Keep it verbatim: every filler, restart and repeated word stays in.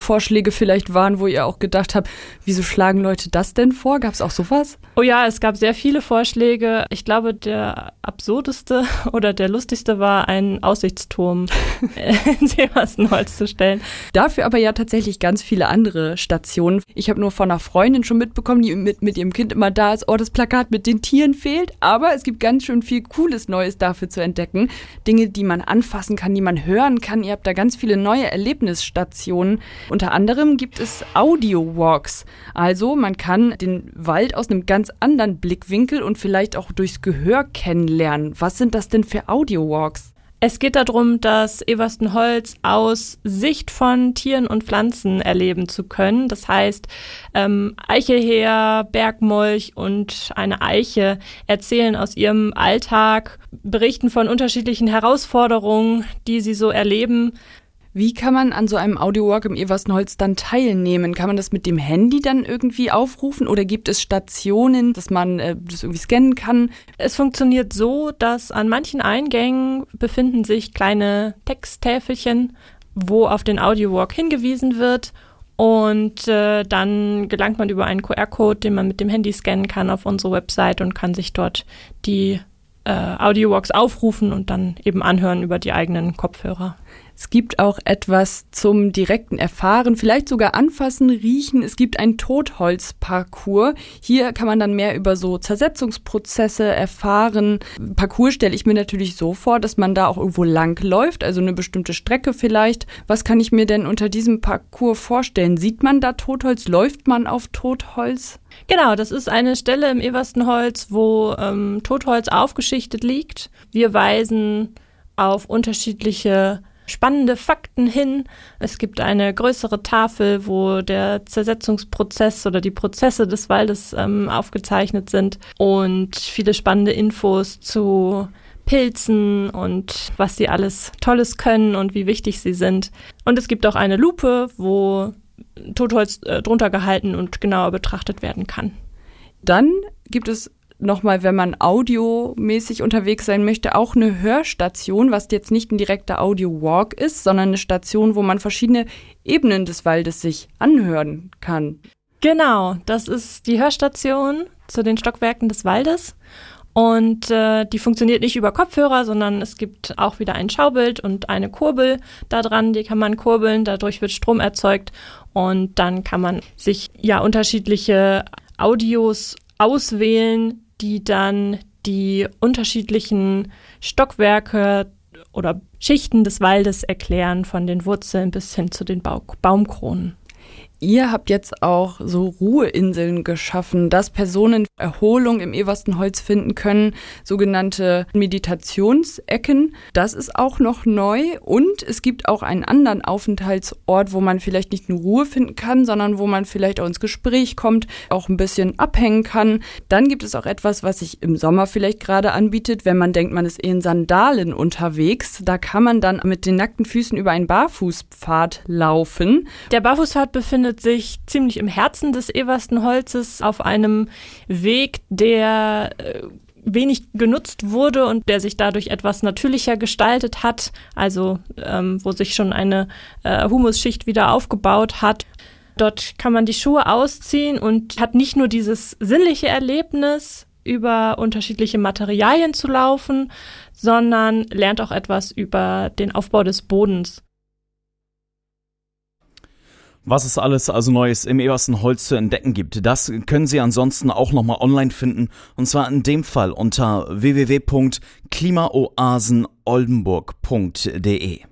Vorschläge vielleicht waren, wo ihr auch gedacht habt, wieso schlagen Leute das denn vor? Gab es auch sowas? Oh ja, es gab sehr viele Vorschläge. Ich glaube, der absurdeste oder der lustigste war, einen Aussichtsturm ins Everstenholz zu stellen. Dafür aber ja tatsächlich ganz viele andere Stationen. Ich habe nur von einer Freundin schon mitbekommen, die mit, mit ihrem Kind immer da ist, oh, das Plakat mit den Tieren fehlt. Aber es gibt ganz schön viel Cooles Neues dafür zu entdecken. Dinge, die man anfassen kann, die man hören kann. Ihr habt da ganz viele neue Erlebnisstationen. Unter anderem gibt es Audio-Walks. Also man kann den Wald aus einem ganz anderen Blickwinkel und vielleicht auch durchs Gehör kennenlernen. Was sind das denn für Audio-Walks? Es geht darum, das Everstenholz aus Sicht von Tieren und Pflanzen erleben zu können. Das heißt, ähm, Eichelheer, Bergmolch und eine Eiche erzählen aus ihrem Alltag, berichten von unterschiedlichen Herausforderungen, die sie so erleben. Wie kann man an so einem Audiowalk im Everstenholz dann teilnehmen? Kann man das mit dem Handy dann irgendwie aufrufen oder gibt es Stationen, dass man äh, das irgendwie scannen kann? Es funktioniert so, dass an manchen Eingängen befinden sich kleine Texttäfelchen, wo auf den Audiowalk hingewiesen wird. Und äh, dann gelangt man über einen Q R-Code, den man mit dem Handy scannen kann, auf unsere Website und kann sich dort die äh, Audiowalks aufrufen und dann eben anhören über die eigenen Kopfhörer. Es gibt auch etwas zum direkten Erfahren, vielleicht sogar anfassen, riechen. Es gibt einen Totholzparcours. Hier kann man dann mehr über so Zersetzungsprozesse erfahren. Parcours stelle ich mir natürlich so vor, dass man da auch irgendwo lang läuft, also eine bestimmte Strecke vielleicht. Was kann ich mir denn unter diesem Parcours vorstellen? Sieht man da Totholz? Läuft man auf Totholz? Genau, das ist eine Stelle im Everstenholz, wo ähm, Totholz aufgeschichtet liegt. Wir weisen auf unterschiedliche spannende Fakten hin. Es gibt eine größere Tafel, wo der Zersetzungsprozess oder die Prozesse des Waldes ähm, aufgezeichnet sind und viele spannende Infos zu Pilzen und was sie alles Tolles können und wie wichtig sie sind. Und es gibt auch eine Lupe, wo Totholz äh, drunter gehalten und genauer betrachtet werden kann. Dann gibt es nochmal, wenn man audiomäßig unterwegs sein möchte, auch eine Hörstation, was jetzt nicht ein direkter Audio-Walk ist, sondern eine Station, wo man verschiedene Ebenen des Waldes sich anhören kann. Genau, das ist die Hörstation zu den Stockwerken des Waldes. Und äh, die funktioniert nicht über Kopfhörer, sondern es gibt auch wieder ein Schaubild und eine Kurbel da dran, die kann man kurbeln, dadurch wird Strom erzeugt und dann kann man sich ja unterschiedliche Audios auswählen, die dann die unterschiedlichen Stockwerke oder Schichten des Waldes erklären, von den Wurzeln bis hin zu den Bau- Baumkronen. Ihr habt jetzt auch so Ruheinseln geschaffen, dass Personen Erholung im Everstenholz finden können, sogenannte Meditationsecken. Das ist auch noch neu und es gibt auch einen anderen Aufenthaltsort, wo man vielleicht nicht nur Ruhe finden kann, sondern wo man vielleicht auch ins Gespräch kommt, auch ein bisschen abhängen kann. Dann gibt es auch etwas, was sich im Sommer vielleicht gerade anbietet, wenn man denkt, man ist in Sandalen unterwegs. Da kann man dann mit den nackten Füßen über einen Barfußpfad laufen. Der Barfußpfad befindet sich ziemlich im Herzen des Everstenholzes auf einem Weg, der äh, wenig genutzt wurde und der sich dadurch etwas natürlicher gestaltet hat, also ähm, wo sich schon eine äh, Humusschicht wieder aufgebaut hat. Dort kann man die Schuhe ausziehen und hat nicht nur dieses sinnliche Erlebnis, über unterschiedliche Materialien zu laufen, sondern lernt auch etwas über den Aufbau des Bodens. Was es alles also Neues im Everstenholz zu entdecken gibt, das können Sie ansonsten auch nochmal online finden. Und zwar in dem Fall unter w w w punkt klimaoasen oldenburg punkt d e.